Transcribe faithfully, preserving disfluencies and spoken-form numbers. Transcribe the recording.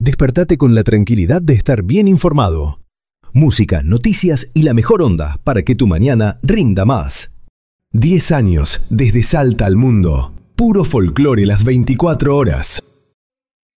Despertate con la tranquilidad de estar bien informado. Música, noticias y la mejor onda para que tu mañana rinda más. diez años desde Salta al mundo. Puro folclore las veinticuatro horas.